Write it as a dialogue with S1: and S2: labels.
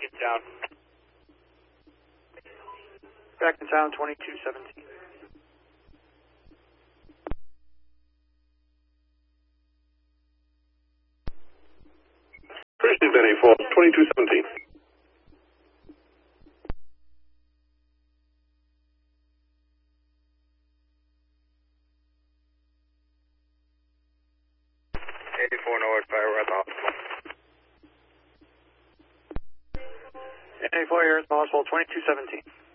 S1: in town.
S2: Back in town, 2217.
S3: Appreciate that, 84, 2217.
S1: North, fire at the hospital.
S2: 84 here at the hospital, 2217.